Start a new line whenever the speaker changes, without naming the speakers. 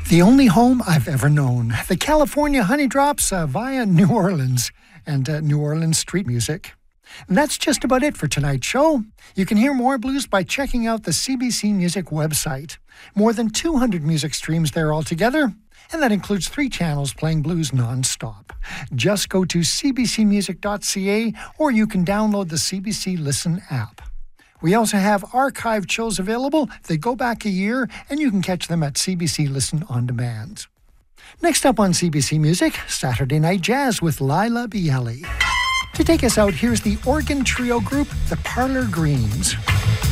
The only home I've ever known. The California Honey Drops via New Orleans and New Orleans street music. And that's just about it for tonight's show. You can hear more blues by checking out the CBC Music website. More than 200 music streams there altogether, and that includes 3 channels playing blues non-stop. Just go to cbcmusic.ca or you can download the CBC Listen app. We also have archived shows available. They go back a year, and you can catch them at CBC Listen On Demand. Next up on CBC Music, Saturday Night Jazz with Lila Bielli. To take us out, here's the organ trio group, the Parlor Greens.